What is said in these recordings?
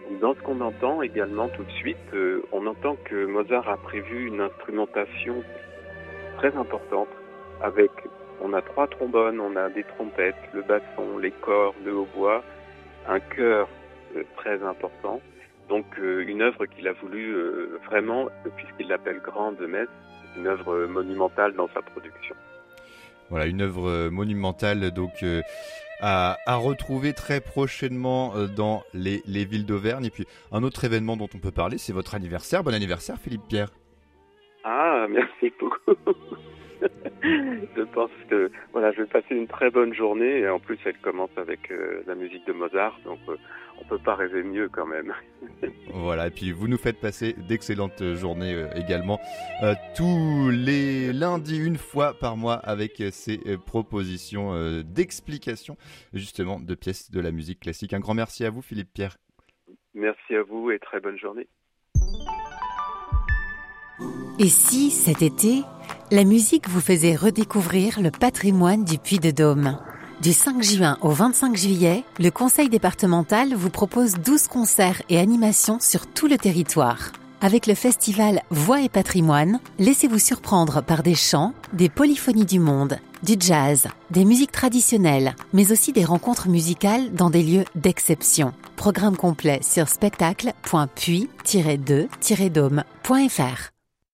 Dans ce qu'on entend également tout de suite, on entend que Mozart a prévu une instrumentation très importante avec, on a 3 trombones, on a des trompettes, le basson, les corps, le hautbois, un chœur très important. Donc une œuvre qu'il a voulu vraiment, puisqu'il l'appelle Grande Messe, une œuvre monumentale dans sa production. Voilà, une œuvre monumentale donc à retrouver très prochainement dans les villes d'Auvergne. Et puis un autre événement dont on peut parler, c'est votre anniversaire. Bon anniversaire Philippe Pierre. Ah, merci beaucoup. Je pense que voilà, je vais passer une très bonne journée et en plus elle commence avec la musique de Mozart, donc on peut pas rêver mieux quand même. Voilà, et puis vous nous faites passer d'excellentes journées également tous les lundis, une fois par mois, avec ces propositions d'explication justement de pièces de la musique classique. Un grand merci à vous Philippe Pierre. Merci à vous et très bonne journée. Et si, cet été, la musique vous faisait redécouvrir le patrimoine du Puy-de-Dôme ? Du 5 juin au 25 juillet, le Conseil départemental vous propose 12 concerts et animations sur tout le territoire. Avec le festival Voix et Patrimoine, laissez-vous surprendre par des chants, des polyphonies du monde, du jazz, des musiques traditionnelles, mais aussi des rencontres musicales dans des lieux d'exception. Programme complet sur spectacle.puy-2-dôme.fr.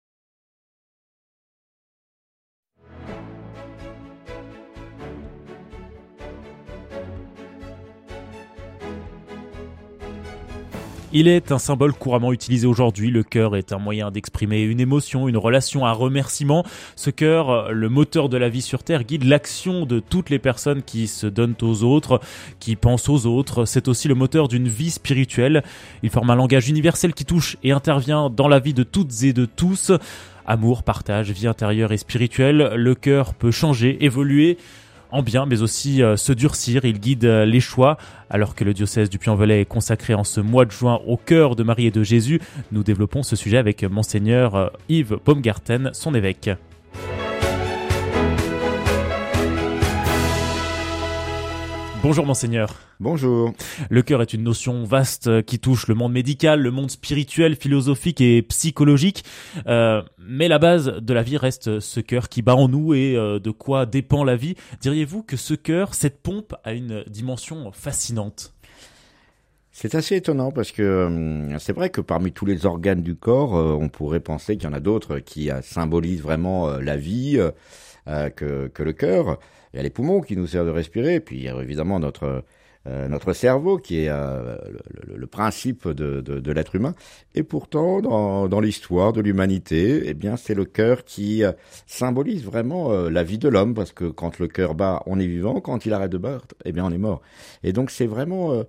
Il est un symbole couramment utilisé aujourd'hui. Le chœur est un moyen d'exprimer une émotion, une relation, un remerciement. Ce chœur, le moteur de la vie sur Terre, guide l'action de toutes les personnes qui se donnent aux autres, qui pensent aux autres. C'est aussi le moteur d'une vie spirituelle. Il forme un langage universel qui touche et intervient dans la vie de toutes et de tous. Amour, partage, vie intérieure et spirituelle. Le chœur peut changer, évoluer en bien, mais aussi se durcir. Il guide les choix. Alors que le diocèse du Puy-en-Velay est consacré en ce mois de juin au cœur de Marie et de Jésus, nous développons ce sujet avec Monseigneur Yves Baumgarten, son évêque. Bonjour Monseigneur. Bonjour. Le cœur est une notion vaste qui touche le monde médical, le monde spirituel, philosophique et psychologique. Mais la base de la vie reste ce cœur qui bat en nous et de quoi dépend la vie. Diriez-vous que ce cœur, cette pompe, a une dimension fascinante ? C'est assez étonnant parce que c'est vrai que parmi tous les organes du corps, on pourrait penser qu'il y en a d'autres qui symbolisent vraiment la vie que le cœur. Il y a les poumons qui nous servent de respirer, puis il y a évidemment notre cerveau qui est le principe de l'être humain. Et pourtant, dans l'histoire de l'humanité, eh bien, c'est le cœur qui symbolise vraiment la vie de l'homme, parce que quand le cœur bat, on est vivant, quand il arrête de battre, eh bien, on est mort. Et donc, c'est vraiment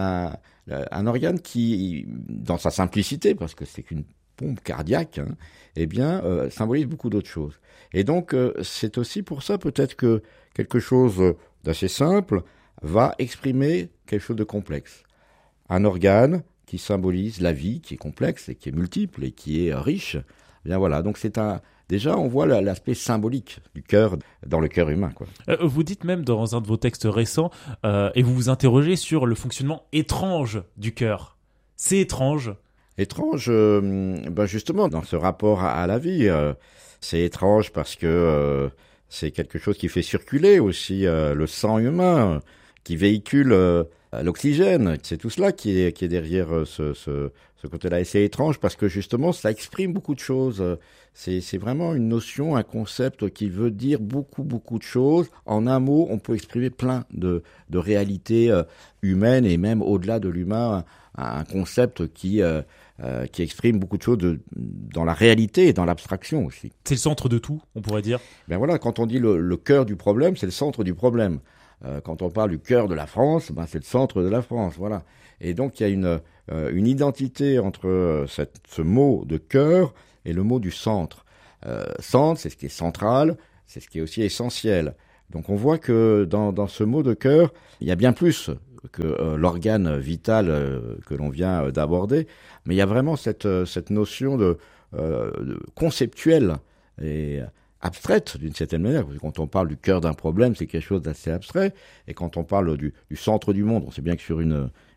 un organe qui, dans sa simplicité, parce que c'est qu'une pompe cardiaque, hein, eh bien, symbolise beaucoup d'autres choses. Et donc, c'est aussi pour ça peut-être que quelque chose d'assez simple va exprimer quelque chose de complexe. Un organe qui symbolise la vie, qui est complexe et qui est multiple et qui est riche. Eh bien voilà, donc déjà on voit l'aspect symbolique du cœur dans le cœur humain, quoi. Vous dites même dans un de vos textes récents, et vous vous interrogez sur le fonctionnement étrange du cœur. C'est étrange. Étrange, justement, dans ce rapport à la vie. C'est étrange parce que c'est quelque chose qui fait circuler aussi le sang humain, qui véhicule l'oxygène. C'est tout cela qui est derrière ce côté-là. Et c'est étrange parce que justement, ça exprime beaucoup de choses. C'est vraiment une notion, un concept qui veut dire beaucoup, beaucoup de choses. En un mot, on peut exprimer plein de réalités humaines et même au-delà de l'humain, un concept qui exprime beaucoup de choses dans la réalité et dans l'abstraction aussi. C'est le centre de tout, on pourrait dire. Ben voilà, quand on dit le cœur du problème, c'est le centre du problème. Quand on parle du cœur de la France, c'est le centre de la France, voilà. Et donc il y a une identité entre ce mot de cœur et le mot du centre. Centre, c'est ce qui est central, c'est ce qui est aussi essentiel. Donc on voit que dans ce mot de cœur, il y a bien plus que l'organe vital que l'on vient d'aborder, mais il y a vraiment cette notion de conceptuelle et abstraite d'une certaine manière. Parce que quand on parle du cœur d'un problème, c'est quelque chose d'assez abstrait, et quand on parle du centre du monde, on sait bien que sur une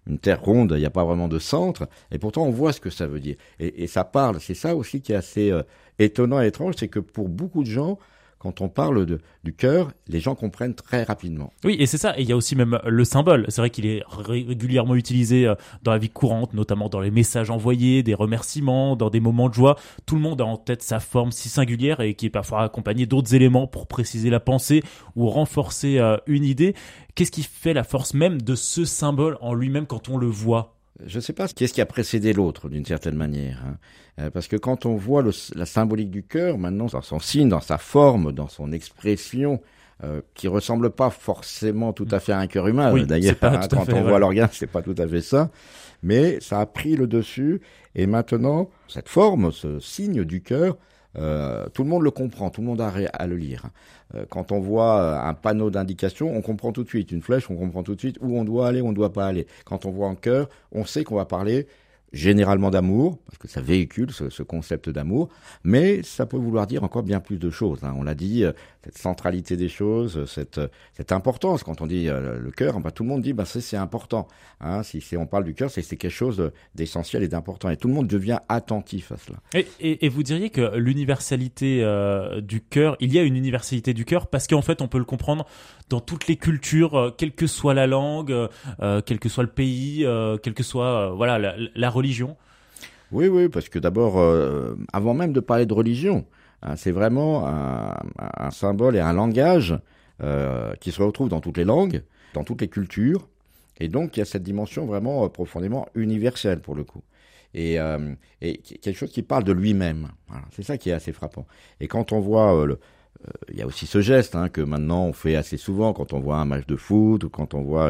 une terre ronde, il n'y a pas vraiment de centre, et pourtant on voit ce que ça veut dire. Et ça parle, c'est ça aussi qui est assez étonnant et étrange, c'est que pour beaucoup de gens, quand on parle du cœur, les gens comprennent très rapidement. Oui, et c'est ça. Et il y a aussi même le symbole. C'est vrai qu'il est régulièrement utilisé dans la vie courante, notamment dans les messages envoyés, des remerciements, dans des moments de joie. Tout le monde a en tête sa forme si singulière et qui est parfois accompagnée d'autres éléments pour préciser la pensée ou renforcer une idée. Qu'est-ce qui fait la force même de ce symbole en lui-même quand on le voit ? Je ne sais pas qu'est-ce qui a précédé l'autre, d'une certaine manière. Parce que quand on voit la symbolique du cœur, maintenant, dans son signe, dans sa forme, dans son expression, qui ressemble pas forcément tout à fait à un cœur humain. Oui, d'ailleurs, quand on voit l'organe, c'est pas tout à fait ça. Mais ça a pris le dessus. Et maintenant, cette forme, ce signe du cœur, tout le monde le comprend, tout le monde a à le lire. Quand on voit un panneau d'indication, on comprend tout de suite. Une flèche, on comprend tout de suite où on doit aller, où on ne doit pas aller. Quand on voit un cœur, on sait qu'on va parler généralement d'amour, parce que ça véhicule ce concept d'amour, mais ça peut vouloir dire encore bien plus de choses. On l'a dit, cette centralité des choses, cette importance. Quand on dit le cœur, tout le monde dit c'est important. Si on parle du cœur, c'est quelque chose d'essentiel et d'important. Et tout le monde devient attentif à cela. Et vous diriez que l'universalité du cœur, il y a une universalité du cœur parce qu'en fait, on peut le comprendre dans toutes les cultures, quelle que soit la langue, quel que soit le pays, quelle que soit la religion. Oui, parce que d'abord, avant même de parler de religion, c'est vraiment un symbole et un langage qui se retrouve dans toutes les langues, dans toutes les cultures, et donc il y a cette dimension vraiment profondément universelle pour le coup. Et quelque chose qui parle de lui-même. Voilà, c'est ça qui est assez frappant. Et quand on voit il y a aussi ce geste que maintenant on fait assez souvent quand on voit un match de foot ou quand on voit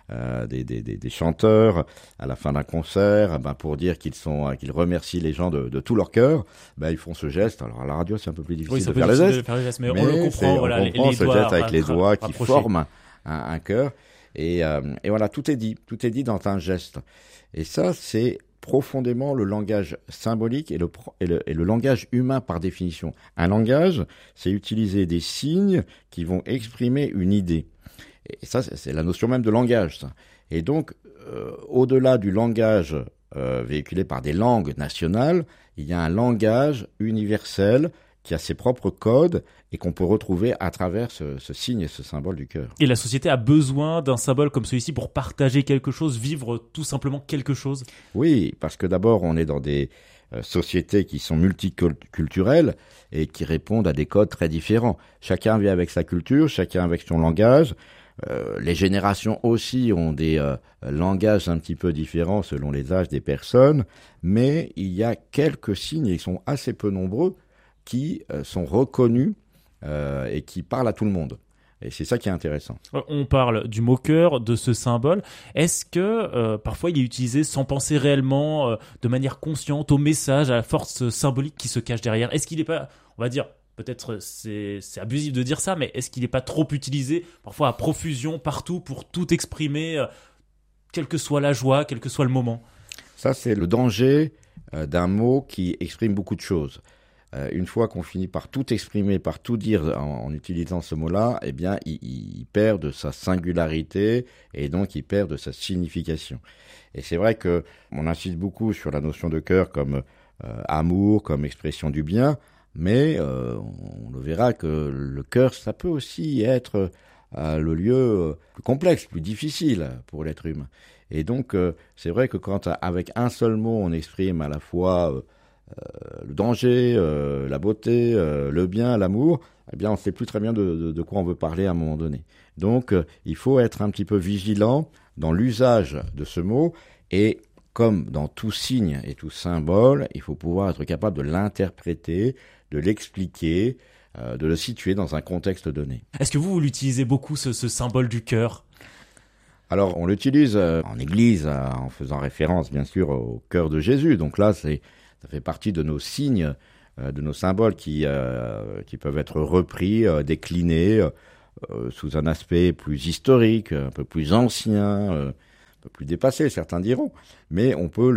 des chanteurs à la fin d'un concert, pour dire qu'ils remercient les gens de tout leur cœur, ils font ce geste. Alors à la radio c'est un peu plus difficile de faire le geste, mais on le comprend. On comprend ce geste avec les doigts qui forment un cœur. Et voilà, tout est dit dans un geste. Et ça c'est profondément le langage symbolique et le langage humain par définition. Un langage, c'est utiliser des signes qui vont exprimer une idée. Et ça, c'est la notion même de langage. Ça. Et donc, au-delà du langage véhiculé par des langues nationales, il y a un langage universel qui a ses propres codes et qu'on peut retrouver à travers ce signe et ce symbole du cœur. Et la société a besoin d'un symbole comme celui-ci pour partager quelque chose, vivre tout simplement quelque chose ? Oui, parce que d'abord, on est dans des sociétés qui sont multiculturelles et qui répondent à des codes très différents. Chacun vit avec sa culture, chacun avec son langage. Les générations aussi ont des langages un petit peu différents selon les âges des personnes, mais il y a quelques signes, et ils sont assez peu nombreux, qui sont reconnus et qui parlent à tout le monde. Et c'est ça qui est intéressant. On parle du mot cœur, de ce symbole. Est-ce que parfois il est utilisé sans penser réellement, de manière consciente, au message, à la force symbolique qui se cache derrière ? Est-ce qu'il n'est pas, on va dire, peut-être c'est abusif de dire ça, mais est-ce qu'il n'est pas trop utilisé, parfois à profusion, partout, pour tout exprimer, quelle que soit la joie, quel que soit le moment ? Ça, c'est le danger d'un mot qui exprime beaucoup de choses. Une fois qu'on finit par tout exprimer, par tout dire en utilisant ce mot-là, eh bien, il perd de sa singularité et donc il perd de sa signification. Et c'est vrai que on insiste beaucoup sur la notion de cœur comme amour, comme expression du bien, mais on le verra que le cœur, ça peut aussi être le lieu plus complexe, plus difficile pour l'être humain. Et donc, c'est vrai que quand avec un seul mot, on exprime à la fois le danger, la beauté, le bien, l'amour, eh bien, on ne sait plus très bien de quoi on veut parler à un moment donné. Donc, il faut être un petit peu vigilant dans l'usage de ce mot et comme dans tout signe et tout symbole, il faut pouvoir être capable de l'interpréter, de l'expliquer, de le situer dans un contexte donné. Est-ce que vous l'utilisez beaucoup, ce symbole du cœur ? Alors, on l'utilise en église, en faisant référence, bien sûr, au cœur de Jésus. Donc là, ça fait partie de nos signes, de nos symboles qui peuvent être repris, déclinés sous un aspect plus historique, un peu plus ancien, un peu plus dépassé, certains diront. Mais on peut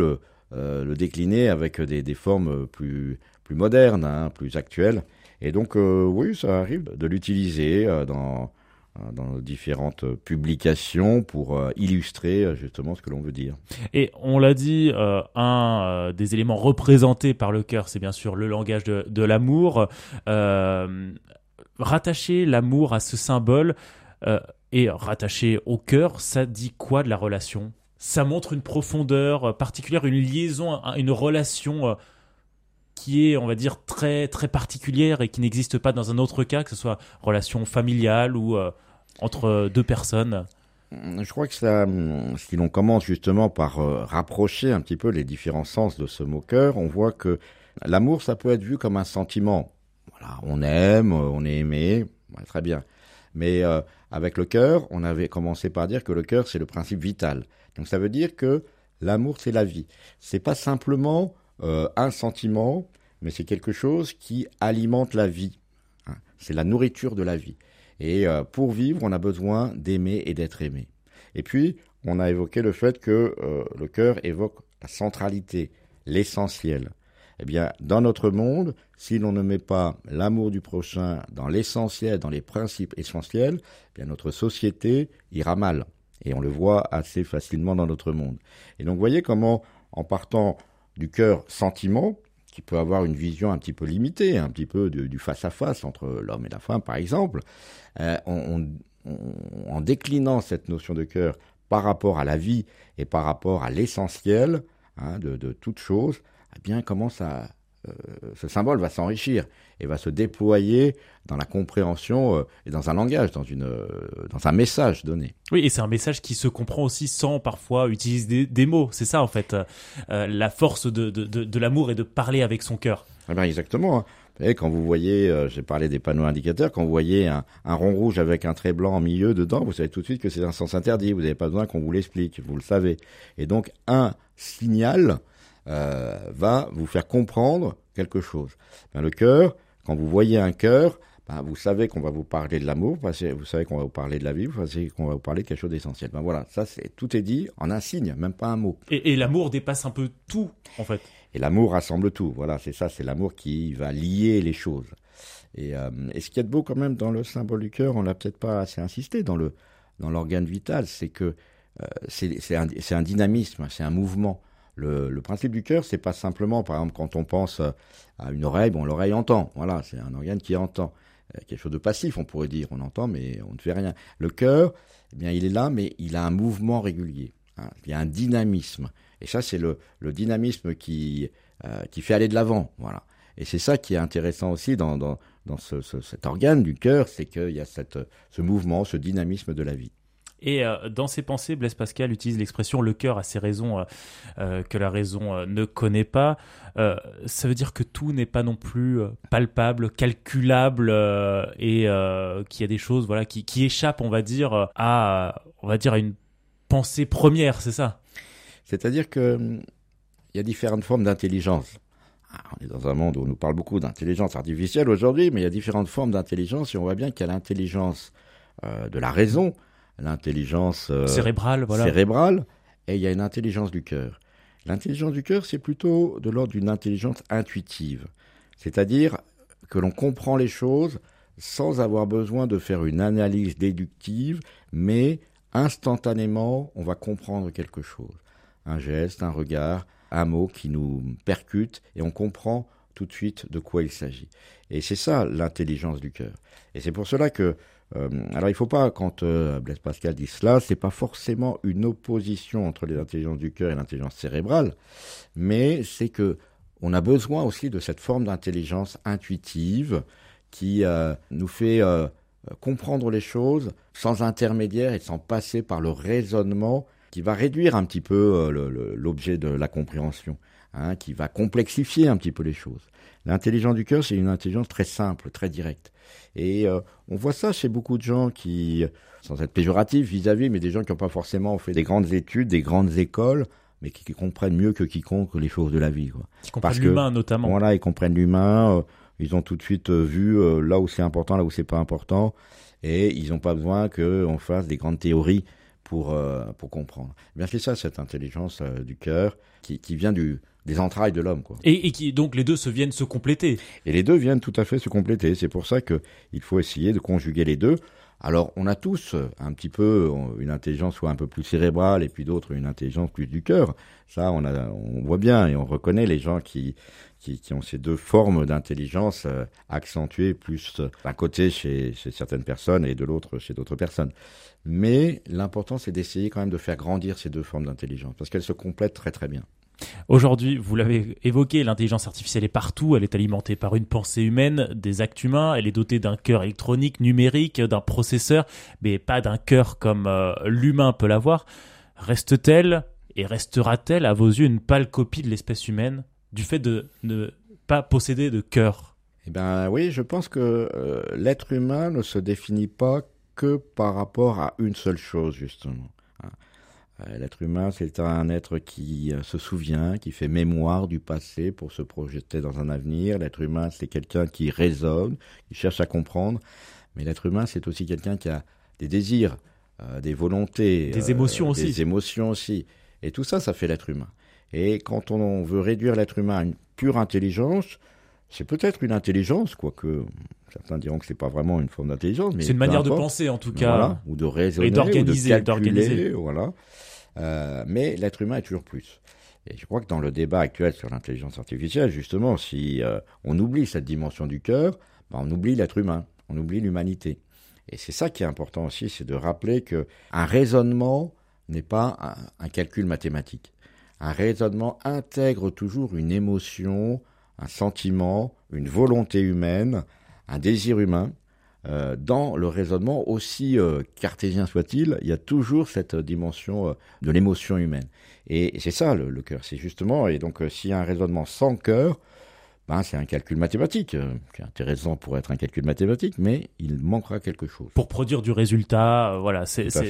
le décliner avec des formes plus modernes, plus actuelles. Et donc, oui, ça arrive de l'utiliser dans dans nos différentes publications pour illustrer justement ce que l'on veut dire. Et on l'a dit, un des éléments représentés par le cœur, c'est bien sûr le langage de l'amour. Rattacher l'amour à ce symbole et rattacher au cœur, ça dit quoi de la relation ? Ça montre une profondeur particulière, une liaison, une relation qui est, on va dire, très, très particulière et qui n'existe pas dans un autre cas, que ce soit relation familiale ou entre deux personnes. Je crois que si l'on commence justement par rapprocher un petit peu les différents sens de ce mot cœur, on voit que l'amour, ça peut être vu comme un sentiment. Voilà, on aime, on est aimé, ouais, très bien. Mais avec le cœur, on avait commencé par dire que le cœur, c'est le principe vital. Donc ça veut dire que l'amour, c'est la vie. C'est pas simplement un sentiment, mais c'est quelque chose qui alimente la vie. Hein. C'est la nourriture de la vie. Et pour vivre, on a besoin d'aimer et d'être aimé. Et puis, on a évoqué le fait que le cœur évoque la centralité, l'essentiel. Eh bien, dans notre monde, si l'on ne met pas l'amour du prochain dans l'essentiel, dans les principes essentiels, eh bien notre société ira mal. Et on le voit assez facilement dans notre monde. Et donc, vous voyez comment, en partant du cœur sentiment, qui peut avoir une vision un petit peu limitée, un petit peu du face-à-face entre l'homme et la femme, par exemple, en déclinant cette notion de cœur par rapport à la vie et par rapport à l'essentiel de toute chose, eh bien, comment ce symbole va s'enrichir et va se déployer dans la compréhension et dans un langage, dans un message donné. Oui, et c'est un message qui se comprend aussi sans parfois utiliser des mots. C'est ça, en fait, la force de l'amour et de parler avec son cœur. Eh bien, exactement. Hein. Vous savez, quand vous voyez, j'ai parlé des panneaux indicateurs, quand vous voyez un rond rouge avec un trait blanc en milieu dedans, vous savez tout de suite que c'est un sens interdit. Vous n'avez pas besoin qu'on vous l'explique, vous le savez. Et donc, un signal va vous faire comprendre quelque chose. Ben, le cœur, quand vous voyez un cœur, ben, vous savez qu'on va vous parler de l'amour, vous savez qu'on va vous parler de la vie, vous savez qu'on va vous parler de quelque chose d'essentiel. Ben voilà, tout est dit en un signe, même pas un mot. Et l'amour dépasse un peu tout, en fait. Et l'amour rassemble tout. Voilà, c'est ça, c'est l'amour qui va lier les choses. Et ce qu'il y a de beau quand même dans le symbole du cœur, on l'a peut-être pas assez insisté dans l'organe vital, c'est que c'est un dynamisme, c'est un mouvement. Le principe du cœur, c'est pas simplement, par exemple, quand on pense à une oreille, bon, l'oreille entend. Voilà, c'est un organe qui entend. Quelque chose de passif, on pourrait dire. On entend, mais on ne fait rien. Le cœur, eh bien, il est là, mais il a un mouvement régulier. Hein. Il y a un dynamisme. Et ça, c'est le dynamisme qui fait aller de l'avant. Voilà. Et c'est ça qui est intéressant aussi dans cet organe du cœur, c'est qu'il y a ce mouvement, ce dynamisme de la vie. Et dans ses pensées, Blaise Pascal utilise l'expression « le cœur a ses raisons que la raison ne connaît pas ». Ça veut dire que tout n'est pas non plus palpable, calculable et qu'il y a des choses qui échappent, on va dire à une pensée première, c'est ça ? C'est-à-dire qu'il y a différentes formes d'intelligence. On est dans un monde où on nous parle beaucoup d'intelligence artificielle aujourd'hui, mais il y a différentes formes d'intelligence et on voit bien qu'il y a l'intelligence de la raison, l'intelligence cérébrale, et il y a une intelligence du cœur. L'intelligence du cœur, c'est plutôt de l'ordre d'une intelligence intuitive, c'est-à-dire que l'on comprend les choses sans avoir besoin de faire une analyse déductive, mais instantanément, on va comprendre quelque chose. Un geste, un regard, un mot qui nous percute et on comprend tout de suite de quoi il s'agit. Et c'est ça l'intelligence du cœur. Et c'est pour cela que alors il ne faut pas, quand Blaise Pascal dit cela, c'est pas forcément une opposition entre l'intelligence du cœur et l'intelligence cérébrale, mais c'est que on a besoin aussi de cette forme d'intelligence intuitive qui nous fait comprendre les choses sans intermédiaire et sans passer par le raisonnement qui va réduire un petit peu l'objet de la compréhension, qui va complexifier un petit peu les choses. L'intelligence du cœur, c'est une intelligence très simple, très directe. Et on voit ça chez beaucoup de gens qui, sans être péjoratifs vis-à-vis, mais des gens qui n'ont pas forcément fait des grandes études, des grandes écoles, mais qui comprennent mieux que quiconque les choses de la vie. Quoi. Qui comprennent l'humain notamment. Voilà, ils comprennent l'humain, ils ont tout de suite vu là où c'est important, là où c'est pas important, et ils n'ont pas besoin qu'on fasse des grandes théories pour comprendre. Bien, c'est ça, cette intelligence du cœur qui vient des entrailles de l'homme, quoi. Et qui, donc, les deux viennent se compléter. Et les deux viennent tout à fait se compléter. C'est pour ça qu'il faut essayer de conjuguer les deux. Alors, on a tous un petit peu une intelligence soit un peu plus cérébrale et puis d'autres une intelligence plus du cœur. Ça, on voit bien et on reconnaît les gens qui ont ces deux formes d'intelligence accentuées plus d'un côté chez certaines personnes et de l'autre chez d'autres personnes. Mais l'important, c'est d'essayer quand même de faire grandir ces deux formes d'intelligence parce qu'elles se complètent très très bien. Aujourd'hui, vous l'avez évoqué, l'intelligence artificielle est partout, elle est alimentée par une pensée humaine, des actes humains, elle est dotée d'un cœur électronique, numérique, d'un processeur, mais pas d'un cœur comme l'humain peut l'avoir. Reste-t-elle et restera-t-elle à vos yeux une pâle copie de l'espèce humaine du fait de ne pas posséder de cœur ? Eh bien oui, je pense que l'être humain ne se définit pas que par rapport à une seule chose, justement. L'être humain, c'est un être qui se souvient, qui fait mémoire du passé pour se projeter dans un avenir. L'être humain, c'est quelqu'un qui raisonne, qui cherche à comprendre. Mais l'être humain, c'est aussi quelqu'un qui a des désirs, des volontés. Des émotions aussi. Des émotions aussi. Et tout ça, ça fait l'être humain. Et quand on veut réduire l'être humain à une pure intelligence, c'est peut-être une intelligence, quoique certains diront que c'est pas vraiment une forme d'intelligence. Mais c'est une manière de penser, en tout cas. Voilà, ou de raisonner, et d'organiser, ou de calculer, voilà. Mais l'être humain est toujours plus. Et je crois que dans le débat actuel sur l'intelligence artificielle, justement, si on oublie cette dimension du cœur, on oublie l'être humain, on oublie l'humanité. Et c'est ça qui est important aussi, c'est de rappeler qu'un raisonnement n'est pas un calcul mathématique. Un raisonnement intègre toujours une émotion, un sentiment, une volonté humaine, un désir humain. Dans le raisonnement, aussi cartésien soit-il, il y a toujours cette dimension de l'émotion humaine. Et c'est ça le cœur, c'est justement, et donc s'il y a un raisonnement sans cœur, c'est un calcul mathématique, qui est intéressant pour être un calcul mathématique, mais il manquera quelque chose. Pour produire du résultat, voilà,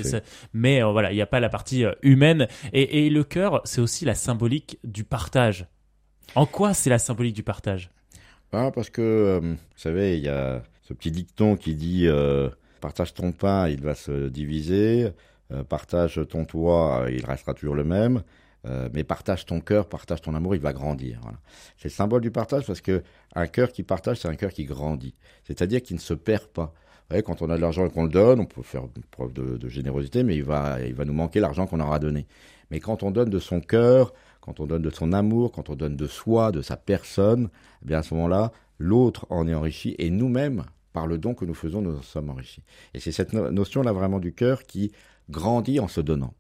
mais voilà, il n'y a pas la partie humaine. Et le cœur, c'est aussi la symbolique du partage. En quoi c'est la symbolique du partage ? Parce que, vous savez, il y a ce petit dicton qui dit partage ton pain, il va se diviser, partage ton toit, il restera toujours le même, mais partage ton cœur, partage ton amour, il va grandir. Voilà. C'est le symbole du partage parce que un cœur qui partage, c'est un cœur qui grandit, c'est-à-dire qu'il ne se perd pas. Vous voyez, quand on a de l'argent et qu'on le donne, on peut faire preuve de générosité, mais il va nous manquer l'argent qu'on aura donné. Mais quand on donne de son cœur, quand on donne de son amour, quand on donne de soi, de sa personne, eh bien à ce moment-là, l'autre en est enrichi et nous-mêmes, par le don que nous faisons, nous en sommes enrichis. Et c'est cette notion-là vraiment du cœur qui grandit en se donnant.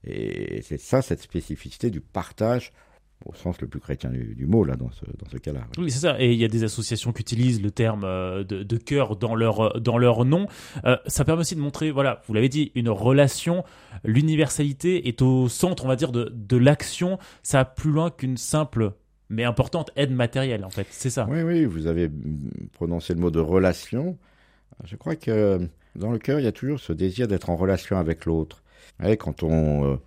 Et c'est ça, cette spécificité du partage, au sens le plus chrétien du mot, là, dans ce cas-là. Oui, oui c'est ça. Et il y a des associations qui utilisent le terme de cœur dans leur nom. Ça permet aussi de montrer, voilà, vous l'avez dit, une relation. L'universalité est au centre, on va dire, de l'action. Ça va plus loin qu'une simple mais importante aide matérielle, en fait, c'est ça. Oui, vous avez prononcé le mot de relation. Je crois que dans le cœur, il y a toujours ce désir d'être en relation avec l'autre. Et quand on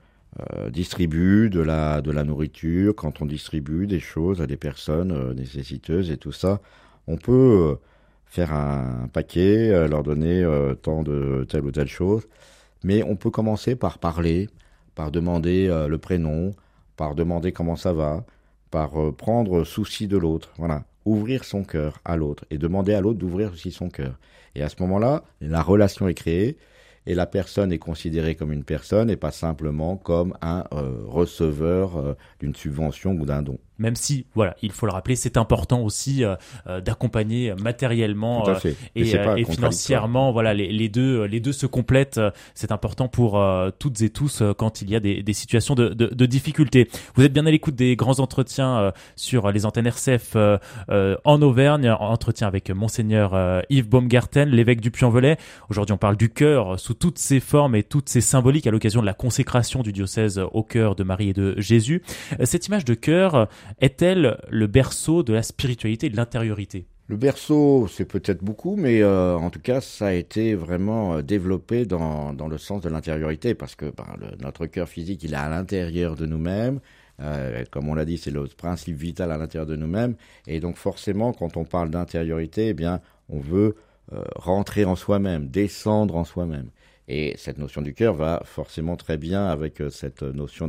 distribue de la nourriture, quand on distribue des choses à des personnes nécessiteuses et tout ça, on peut faire un paquet, leur donner tant de telle ou telle chose, mais on peut commencer par parler, par demander le prénom, par demander comment ça va, par prendre souci de l'autre, voilà, ouvrir son cœur à l'autre et demander à l'autre d'ouvrir aussi son cœur. Et à ce moment-là, la relation est créée et la personne est considérée comme une personne et pas simplement comme un receveur d'une subvention ou d'un don. Même si, voilà, il faut le rappeler, c'est important aussi d'accompagner matériellement et financièrement. Voilà, les deux se complètent. C'est important pour toutes et tous quand il y a des situations de difficulté. Vous êtes bien à l'écoute des grands entretiens sur les antennes RCF en Auvergne. Entretien avec Monseigneur Yves Baumgarten, l'évêque du Puy-en-Velay. Aujourd'hui, on parle du cœur sous toutes ses formes et toutes ses symboliques à l'occasion de la consécration du diocèse au cœur de Marie et de Jésus. Cette image de cœur est-elle le berceau de la spiritualité et de l'intériorité ? Le berceau, c'est peut-être beaucoup, mais en tout cas, ça a été vraiment développé dans le sens de l'intériorité, parce que notre cœur physique, il est à l'intérieur de nous-mêmes. Comme on l'a dit, c'est le principe vital à l'intérieur de nous-mêmes. Et donc forcément, quand on parle d'intériorité, eh bien, on veut rentrer en soi-même, descendre en soi-même. Et cette notion du cœur va forcément très bien avec cette notion